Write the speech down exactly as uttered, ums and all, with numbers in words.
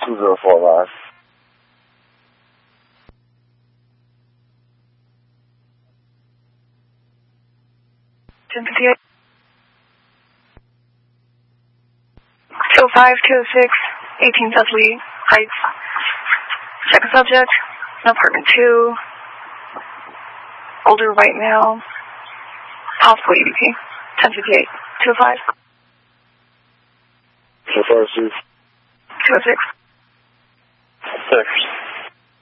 two zero four live. ten fifty-eight. two five two six, eighteen Dudley Heights. Second subject, apartment two. Older white male. Possible E D P. ten fifty-eight. two five. two five six. two six. six.